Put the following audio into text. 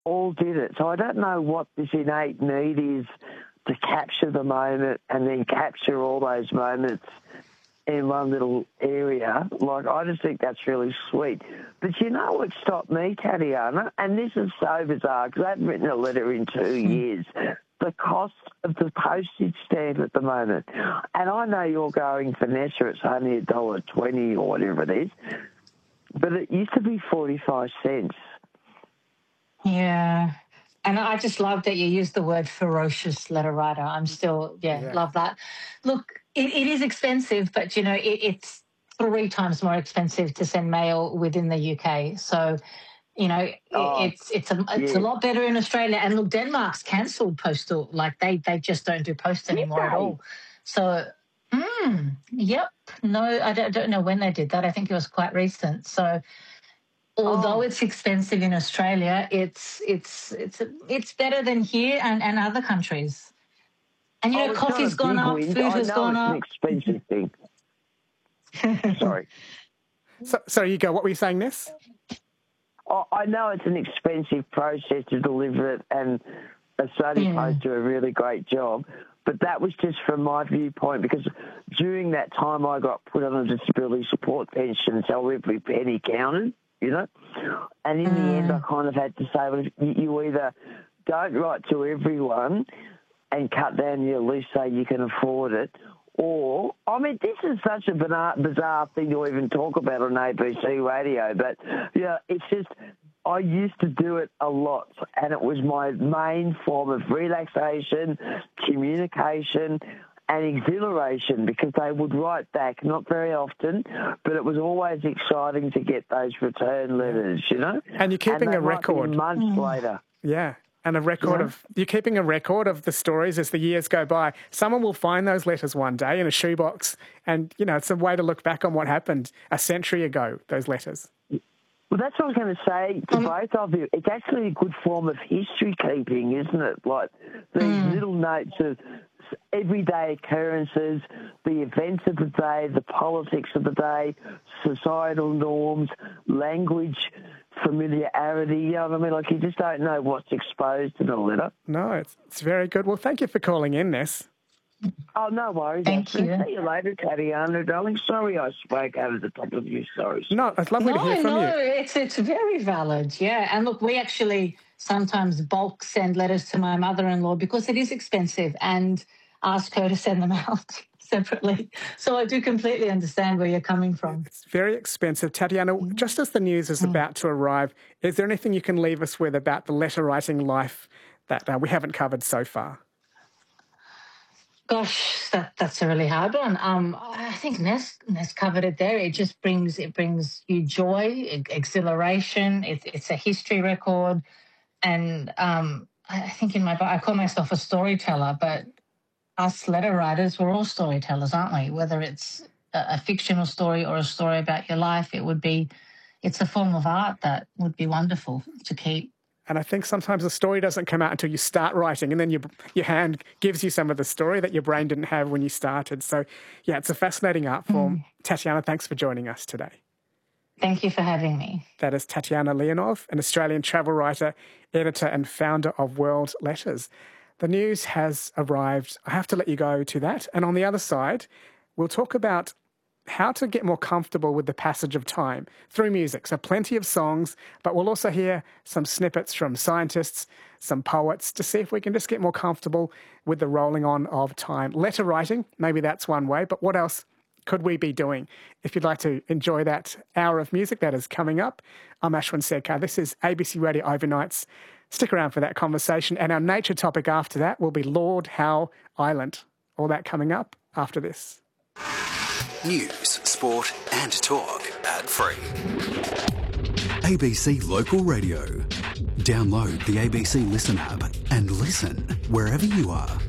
all did it. So I don't know what this innate need is to capture the moment and then capture all those moments in one little area. Like, I just think that's really sweet. But you know what stopped me, Tatiana? And this is so bizarre because I haven't written a letter in 2 years. The cost of the postage stamp at the moment. And I know you're going, Vanessa, it's only $1.20 or whatever it is. But it used to be 45 cents. Yeah. And I just love that you used the word ferocious letter writer. I'm still, love that. Look, it is expensive, but, you know, it's 3 times more expensive to send mail within the UK. So, you know, it's a lot better in Australia. And look, Denmark's cancelled postal. Like, they just don't do post anymore at all. So, yep. No, I don't know when they did that. I think it was quite recent. So, although it's expensive in Australia, it's better than here and other countries. And, you know, coffee's gone up, food has gone up. It's an expensive thing. Sorry. So you go, what were you saying, Ness? I know it's an expensive process to deliver it, and Australia Post do a really great job. But that was just from my viewpoint, because during that time I got put on a disability support pension, so every penny counted, you know. And in the end I kind of had to say, well, you either don't write to everyone and cut down your list so you can afford it, or, I mean, this is such a bizarre thing to even talk about on ABC radio, but, yeah, it's just, I used to do it a lot, and it was my main form of relaxation, communication, and exhilaration, because they would write back, not very often, but it was always exciting to get those return letters, you know? And you're keeping a record. Months later. Yeah. And you're keeping a record of the stories as the years go by. Someone will find those letters one day in a shoebox, and, you know, it's a way to look back on what happened a century ago, those letters. Well, that's what I was going to say to both of you. It's actually a good form of history keeping, isn't it? Like these little notes of everyday occurrences, the events of the day, the politics of the day, societal norms, language, familiarity, you know what I mean? Like, you just don't know what's exposed in a letter. No, it's very good. Well, thank you for calling in, Ness. Oh, no worries. Thank you. See you later, Tatiana, darling. Sorry I spoke over the top of you. Sorry. No, it's lovely to hear from you. No, it's very valid, yeah. And look, we actually sometimes bulk send letters to my mother-in-law because it is expensive, and ask her to send them out separately. So I do completely understand where you're coming from. It's very expensive. Tatiana, just as the news is about to arrive, is there anything you can leave us with about the letter-writing life that we haven't covered so far? Gosh, that's a really hard one. I think Ness covered it there. It just brings you joy, exhilaration. It's a history record, and I think I call myself a storyteller, but us letter writers, we're all storytellers, aren't we? Whether it's a fictional story or a story about your life, it's a form of art that would be wonderful to keep. And I think sometimes the story doesn't come out until you start writing, and then your hand gives you some of the story that your brain didn't have when you started. So, yeah, it's a fascinating art form. Tatiana, thanks for joining us today. Thank you for having me. That is Tatiana Leonov, an Australian travel writer, editor and founder of World Letters. The news has arrived. I have to let you go to that. And on the other side, we'll talk about how to get more comfortable with the passage of time through music. So plenty of songs, but we'll also hear some snippets from scientists, some poets, to see if we can just get more comfortable with the rolling on of time. Letter writing, maybe that's one way, but what else could we be doing? If you'd like to enjoy that hour of music that is coming up, I'm Ashwin Serkar. This is ABC Radio Overnights. Stick around for that conversation. And our nature topic after that will be Lord Howe Island. All that coming up after this. News, sport and talk ad-free. ABC Local Radio. Download the ABC Listen app and listen wherever you are.